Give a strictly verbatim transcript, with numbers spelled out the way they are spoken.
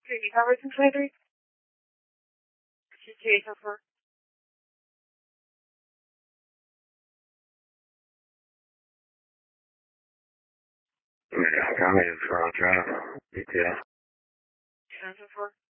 对，你发微信说对，去接一下分。 对，刚才也说这，你接。 三十分。